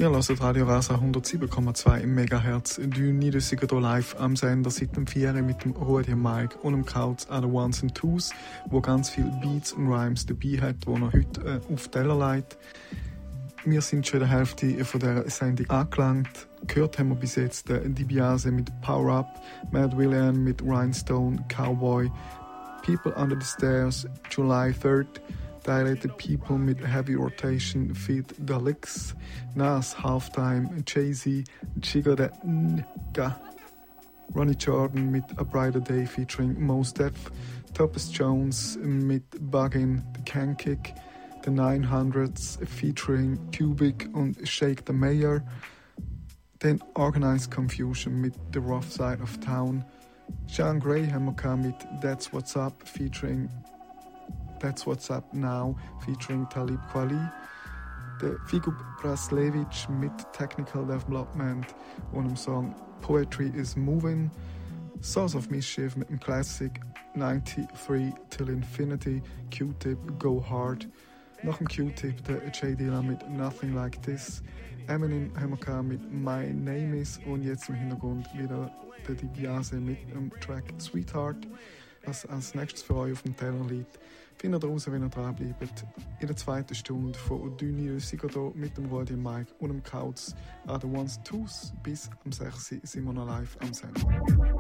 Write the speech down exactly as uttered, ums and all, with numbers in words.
Ihr hört Radio Rasa hundertsieben Komma zwei Megahertz. Du niedersiger hier live am Sender seit dem vier mit dem Rudi Mike und dem Kautz an den Ones and Twos, wo ganz viele Beats und Rhymes dabei hat, die er heute äh, auf Teller legt. Wir sind schon in der Hälfte von dieser Sendung angelangt. Gehört haben wir bis jetzt äh, DiBiase mit Power Up, Mad William mit Rhinestone, Cowboy, People Under the Stairs, July third, Dilated People mit Heavy Rotation, Feed Deluxe, Nas, Halftime, Jay-Z, Jigga the Nga, Ronnie Jordan mit A Brighter Day featuring Mos Def, Topaz Jones mit Buggin', The Can Kick, The nine hundreds featuring Cubic und Shake the Mayor, dann Organized Confusion mit The Rough Side of Town, Sean Gray haben wir mit That's What's Up featuring That's What's Up Now featuring Talib Kweli, der Figo Braslevic mit Technical Development und dem Song Poetry is Moving, Source of Mischief mit dem Classic ninety-three Till Infinity, Q-Tip Go Hard, nach dem Q-Tip der J Dilla mit Nothing Like This, Eminem haben wir mit My Name Is und jetzt im Hintergrund wieder der DiBiase mit dem Track Sweetheart, was als nächstes für euch auf dem Teller liegt. Findet ihr raus, wenn ihr dranbleibt. In der zweiten Stunde von Düni Sigodo mit dem Rudi Mike und dem Kautz an den Ones and Twos. Bis am sechs sind wir noch live am Sender.